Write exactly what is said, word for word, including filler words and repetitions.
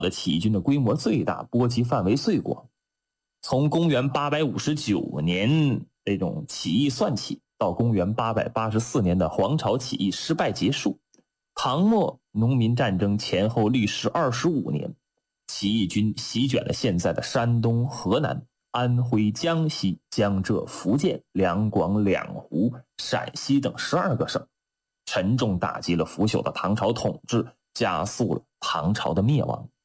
的起义军的规模最大，波及范围最广。从公元八百五十九年这种起义算起，到公元八百八十四年的黄巢起义失败结束，唐末农民战争前后历时二十五年，起义军席卷了现在的山东、河南、安徽、江西、江浙、福建、两广、两湖、陕西等十二个省，沉重打击了腐朽的唐朝统治，加速了唐朝的灭亡。